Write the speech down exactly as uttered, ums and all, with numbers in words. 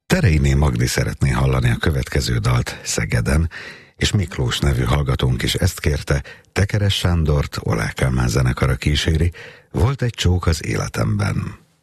Tereiné Magdi szeretné hallani a következő dalt Szegeden, és Miklós nevű hallgatónk is ezt kérte, Tekeres Sándort Oláh Kálmán zenekara kíséri, Volt egy csók az életemben.